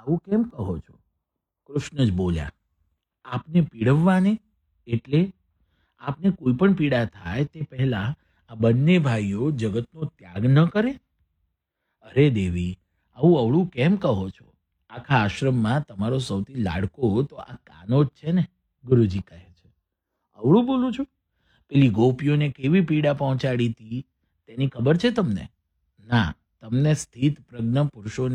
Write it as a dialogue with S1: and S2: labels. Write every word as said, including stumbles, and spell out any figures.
S1: આવું કેમ કહો છો? કૃષ્ણ જ બોલ્યા, આપને પીડવવાને? એટલે આપને કોઈ પણ પીડા થાય તે પહેલા આ બંને ભાઈઓ જગતનો ત્યાગ ન કરે? અરે દેવી, આવું અવળું કેમ કહો છો? આખા આશ્રમમાં તમારો સૌથી લાડકો તો આ કાનો જ છે ને, ગુરુજી કહે છે. અવળું બોલું છું? પેલી ગોપીઓને કેવી પીડા પહોંચાડી હતી તેની ખબર છે તમને? ના, તમને સ્થિત પ્રજ્ઞ પુરુષોને